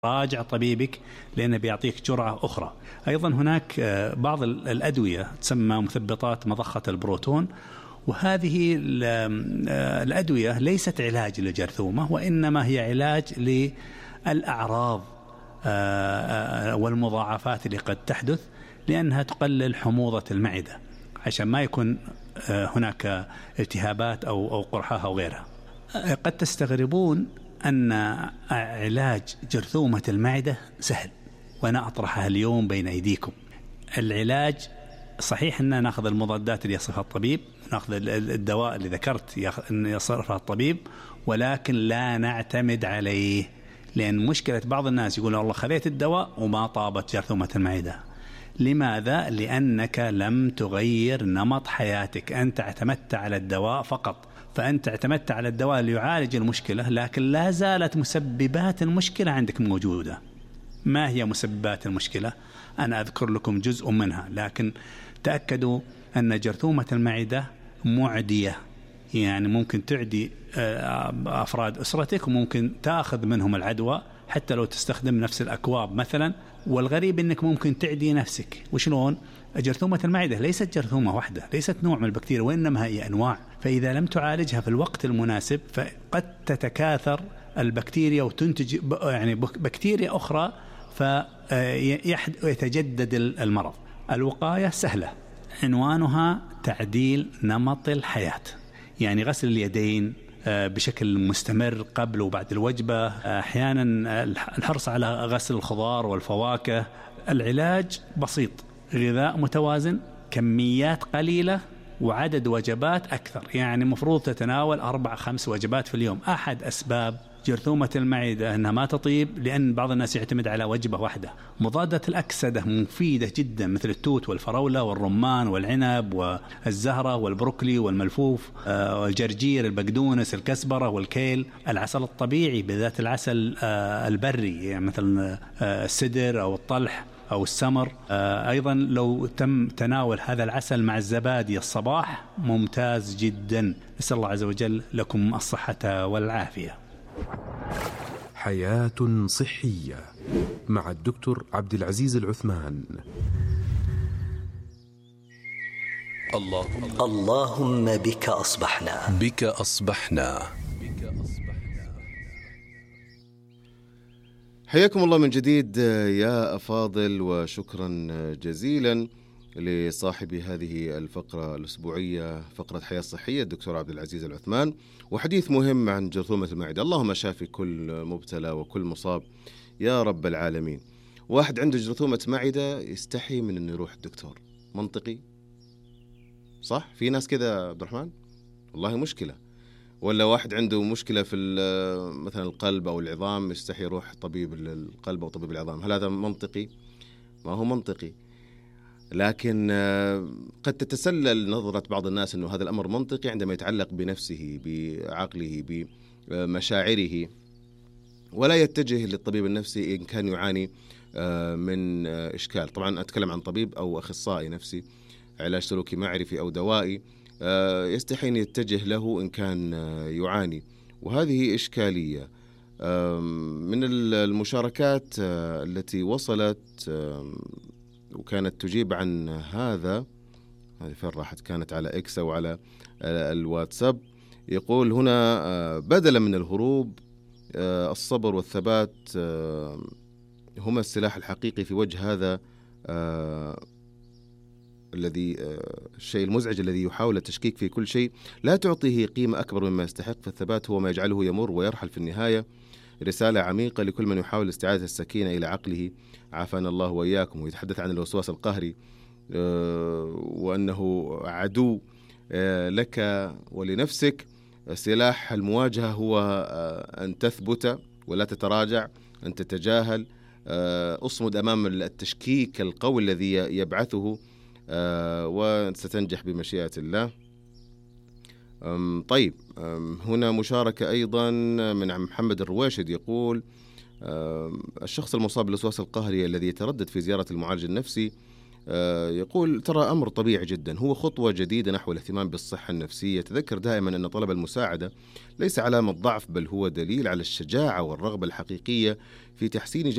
راجع طبيبك لأنه بيعطيك جرعة أخرى. أيضا هناك بعض الأدوية تسمى مثبطات مضخة البروتون، وهذه الأدوية ليست علاج للجرثومة، وإنما هي علاج للأعراض والمضاعفات اللي قد تحدث، لأنها تقلل حموضة المعدة عشان ما يكون هناك التهابات أو قرحة أو غيرها. قد تستغربون أن علاج جرثومة المعدة سهل، وأنا أطرحها اليوم بين أيديكم. العلاج صحيح أننا نأخذ المضادات اللي يصفها الطبيب، نأخذ الدواء اللي ذكرت أن يصرفها الطبيب، ولكن لا نعتمد عليه، لأن مشكلة بعض الناس يقول والله خذيت الدواء وما طابت جرثومة المعدة. لماذا؟ لأنك لم تغير نمط حياتك، أنت اعتمدت على الدواء فقط، فأنت اعتمدت على الدواء ليعالج المشكلة، لكن لا زالت مسببات المشكلة عندك موجودة. ما هي مسببات المشكلة؟ أنا أذكر لكم جزء منها، لكن تأكدوا أن جرثومة المعدة معدية، يعني ممكن تعدي أفراد أسرتك، وممكن تأخذ منهم العدوى حتى لو تستخدم نفس الأكواب مثلا. والغريب أنك ممكن تعدي نفسك. وشلون؟ جرثومة المعدة ليست جرثومة واحدة، ليست نوع من البكتيريا، وإنما هي أنواع. فإذا لم تعالجها في الوقت المناسب فقد تتكاثر البكتيريا وتنتج يعني بكتيريا أخرى، فيتجدد المرض. الوقاية سهلة، عنوانها تعديل نمط الحياة، يعني غسل اليدين بشكل مستمر قبل وبعد الوجبة، أحيانا الحرص على غسل الخضار والفواكه. العلاج بسيط، غذاء متوازن، كميات قليلة، وعدد وجبات أكثر. يعني مفروض تتناول 4-5 وجبات في اليوم. أحد أسباب جرثومة المعدة أنها ما تطيب لأن بعض الناس يعتمد على وجبة واحدة. مضادة الأكسدة مفيدة جدا، مثل التوت والفراولة والرمان والعنب والزهرة والبروكلي والملفوف والجرجير، البقدونس، الكزبرة والكيل. العسل الطبيعي، بالذات العسل البري، يعني مثل السدر أو الطلح أو السمر. أيضا لو تم تناول هذا العسل مع الزبادي الصباح ممتاز جدا. نسأل الله عز وجل لكم الصحة والعافية. حياة صحية مع الدكتور عبد العزيز العثمان. اللهم بك أصبحنا. حياكم الله من جديد يا أفاضل، وشكرا جزيلا لصاحب هذه الفقرة الأسبوعية، فقرة حياة صحية، الدكتور عبد العزيز العثمان، وحديث مهم عن جرثومة المعدة. اللهم شافي كل مبتلى وكل مصاب يا رب العالمين. واحد عنده جرثومة معدة يستحي من أنه يروح الدكتور، منطقي صح؟ في ناس كذا عبد الرحمن، والله مشكلة. ولا واحد عنده مشكلة في مثلا القلب أو العظام يستحي يروح طبيب القلب أو طبيب العظام. هل هذا منطقي؟ ما هو منطقي. لكن قد تتسلل نظرة بعض الناس أنه هذا الأمر منطقي عندما يتعلق بنفسه، بعقله، بمشاعره، ولا يتجه للطبيب النفسي إن كان يعاني من إشكال. طبعا أتكلم عن طبيب أو أخصائي نفسي، علاج سلوكي معرفي أو دوائي، يستحي أن يتجه له إن كان يعاني، وهذه إشكالية. من المشاركات التي وصلت وكانت تجيب عن هذه فين راحت؟ كانت على إكس أو على الواتساب. يقول هنا بدلا من الهروب، الصبر والثبات هما السلاح الحقيقي في وجه هذا الذي الشيء المزعج الذي يحاول التشكيك في كل شيء. لا تعطيه قيمة أكبر مما يستحق، فالثبات هو ما يجعله يمر ويرحل في النهاية. رسالة عميقة لكل من يحاول استعادة السكينة إلى عقله، عافانا الله وإياكم. ويتحدث عن الوسواس القهري وأنه عدو لك ولنفسك. سلاح المواجهة هو أن تثبت ولا تتراجع، أن تتجاهل، أصمد أمام التشكيك القوي الذي يبعثه، وستنجح بمشيئة الله. طيب، هنا مشاركة أيضا من عم محمد الرواشد، يقول الشخص المصاب بالوسواس القهري الذي يتردد في زيارة المعالج النفسي يقول ترى أمر طبيعي جدا، هو خطوة جديدة نحو الاهتمام بالصحة النفسية. تذكر دائما أن طلب المساعدة ليس علامة ضعف، بل هو دليل على الشجاعة والرغبة الحقيقية في تحسين